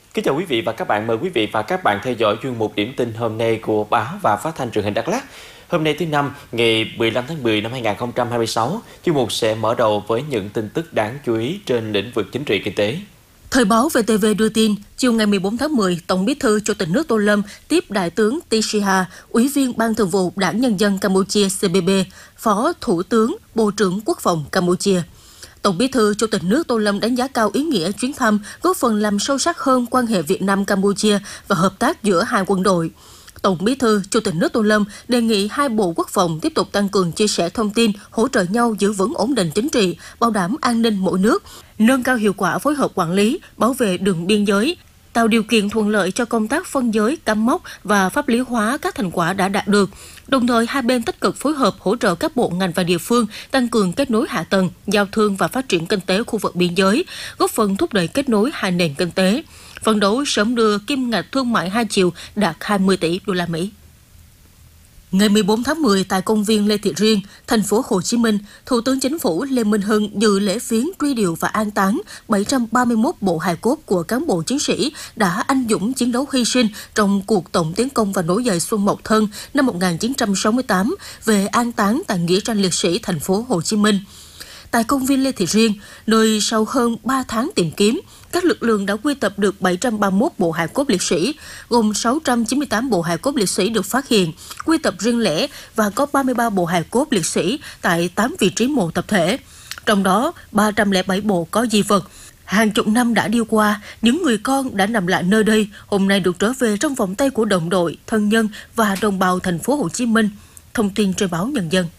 Kính chào quý vị và các bạn, mời quý vị và các bạn theo dõi chuyên mục điểm tin hôm nay của Báo và Phát thanh Truyền hình Đắk Lắk. Hôm nay thứ Năm, ngày 15 tháng 10 năm 2026, chuyên mục sẽ mở đầu với những tin tức đáng chú ý trên lĩnh vực chính trị kinh tế. Thời báo VTV đưa tin, chiều ngày 14 tháng 10, Tổng Bí thư Chủ tịch nước Tô Lâm tiếp Đại tướng Tishiha, Ủy viên Ban Thường vụ Đảng Nhân dân Campuchia CPP, Phó Thủ tướng, Bộ trưởng Quốc phòng Campuchia. Tổng Bí thư Chủ tịch nước Tô Lâm đánh giá cao ý nghĩa chuyến thăm, góp phần làm sâu sắc hơn quan hệ Việt Nam-Campuchia và hợp tác giữa hai quân đội. Tổng Bí thư Chủ tịch nước Tô Lâm đề nghị hai bộ quốc phòng tiếp tục tăng cường chia sẻ thông tin, hỗ trợ nhau giữ vững ổn định chính trị, bảo đảm an ninh mỗi nước, nâng cao hiệu quả phối hợp quản lý, bảo vệ đường biên giới, tạo điều kiện thuận lợi cho công tác phân giới, cắm mốc và pháp lý hóa các thành quả đã đạt được. Đồng thời, hai bên tích cực phối hợp hỗ trợ các bộ ngành và địa phương tăng cường kết nối hạ tầng, giao thương và phát triển kinh tế khu vực biên giới, góp phần thúc đẩy kết nối hai nền kinh tế, phấn đấu sớm đưa kim ngạch thương mại hai chiều đạt 20 tỷ đô la Mỹ. Ngày 14 tháng 10 tại công viên Lê Thị Riêng, thành phố Hồ Chí Minh, Thủ tướng Chính phủ Lê Minh Hưng dự lễ viếng truy điệu và an táng 731 bộ hài cốt của cán bộ chiến sĩ đã anh dũng chiến đấu hy sinh trong cuộc tổng tiến công và nổi dậy Xuân Mậu Thân năm 1968 về an táng tại nghĩa trang liệt sĩ thành phố Hồ Chí Minh. Tại công viên Lê Thị Riêng, nơi sau hơn 3 tháng tìm kiếm, các lực lượng đã quy tập được 731 bộ hài cốt liệt sĩ, gồm 698 bộ hài cốt liệt sĩ được phát hiện, quy tập riêng lẻ và có 33 bộ hài cốt liệt sĩ tại 8 vị trí mộ tập thể. Trong đó, 307 bộ có di vật. Hàng chục năm đã đi qua, những người con đã nằm lại nơi đây, hôm nay được trở về trong vòng tay của đồng đội, thân nhân và đồng bào thành phố Hồ Chí Minh. Thông tin trên báo Nhân dân.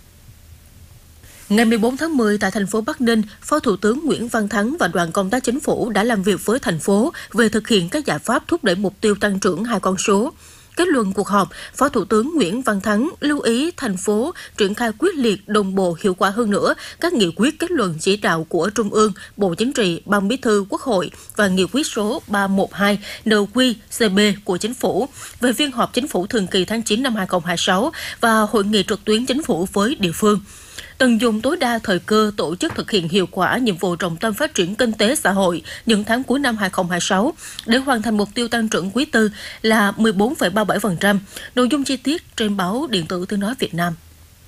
Ngày 14 tháng 10 tại thành phố Bắc Ninh, Phó Thủ tướng Nguyễn Văn Thắng và đoàn công tác chính phủ đã làm việc với thành phố về thực hiện các giải pháp thúc đẩy mục tiêu tăng trưởng hai con số. Kết luận cuộc họp, Phó Thủ tướng Nguyễn Văn Thắng lưu ý thành phố triển khai quyết liệt, đồng bộ, hiệu quả hơn nữa các nghị quyết kết luận chỉ đạo của Trung ương, Bộ Chính trị, Ban Bí thư Quốc hội và nghị quyết số 312 NQ-CB của Chính phủ về phiên họp Chính phủ thường kỳ tháng 9 năm 2026 và hội nghị trực tuyến Chính phủ với địa phương. Tận dụng tối đa thời cơ tổ chức thực hiện hiệu quả nhiệm vụ trọng tâm phát triển kinh tế xã hội những tháng cuối năm 2026 để hoàn thành mục tiêu tăng trưởng quý tư là 14,37%. Nội dung chi tiết trên báo điện tử Tiếng nói Việt Nam.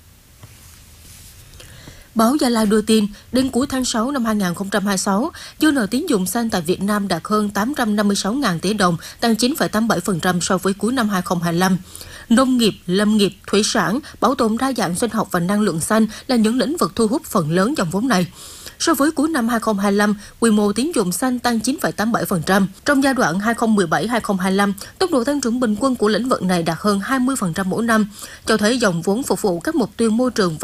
Báo Gia Lai đưa tin, đến cuối tháng 6 năm 2026, dư nợ tín dụng xanh tại Việt Nam đạt hơn 856.000 tỷ đồng, tăng 9,87% so với cuối năm 2025. Nông nghiệp, lâm nghiệp, thủy sản, bảo tồn đa dạng sinh học và năng lượng xanh là những lĩnh vực thu hút phần lớn dòng vốn này. So với cuối năm 2025, quy mô tín dụng xanh tăng 9,87%. Trong giai đoạn 2017-2025, tốc độ tăng trưởng bình quân của lĩnh vực này đạt hơn 20% mỗi năm, cho thấy dòng vốn phục vụ các mục tiêu môi trường